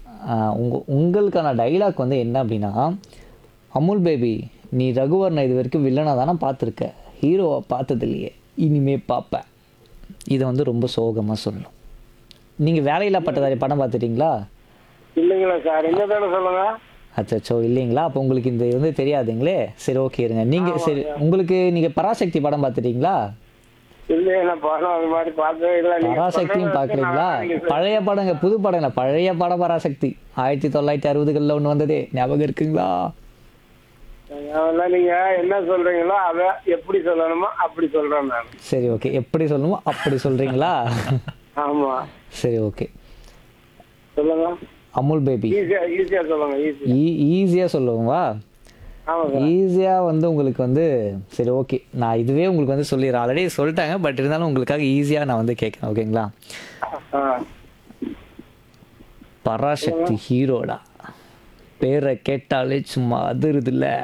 உங்களுக்கான டைலாக் வந்து என்ன அப்படின்னா, அமுல் பேபி நீ ரகுவரனை இது வரைக்கும் வில்லனா தானே பார்த்துருக்க, ஹீரோவை பார்த்தது இல்லையே, இனிமே பார்ப்ப. இதை வந்து ரொம்ப சோகமாக சொல்லணும். நீங்கள் வேலையில்லா பட்டதாரி படம் பார்த்துட்டீங்களா? இல்லைங்களா சார், என்ன தானே சொல்லுங்க. அச்சச்சோ இல்லைங்களா? அப்போ உங்களுக்கு இந்த வந்து தெரியாதுங்களே. சரி ஓகே இருங்க. நீங்கள் சரி உங்களுக்கு நீங்கள் பராசக்தி படம் பார்த்துட்டீங்களா? இல்லையே, நான் படம் அது மாதிரி பார்த்ததே இல்லை. நீங்க பராசக்தியும் சொல்றத வச்சு பார்க்குறீங்களா? நான் நீங்க பழைய படங்க, புது படங்க, பழைய படம் பராசக்தி 1960களில் ஒன்று வந்ததே, ஞாபகம் இருக்குங்களா? அதெல்லாம் நீங்க என்ன சொல்றீங்களோ அதை எப்படி சொல்லணுமோ அப்படி சொல்றேன் நான். சரி ஓகே. எப்படி சொல்லணுமோ அப்படி சொல்கிறீங்களா? ஆமா, சரி ஓகே. சொல்லுங்க. அமுல் பேபி ஈஸியா ஈஸியா சொல்லுங்க, ஈஸியா. ஈஸியாக சொல்லுவா? ஆமா சார். ஈஸியாக வந்து உங்களுக்கு வந்து சரி ஓகே, நான் இதுவே உங்களுக்கு வந்து சொல்லிடுறேன். ஆல்ரெடி சொல்லிட்டாங்க, பட் இருந்தாலும் உங்களுக்காக ஈஸியாக நான் வந்து கேட்குறேன், ஓகேங்களா? ஆ. பராசக்தி ஹீரோடா, பேரை கேட்டாலே சும்மா அதிருதுல்ல.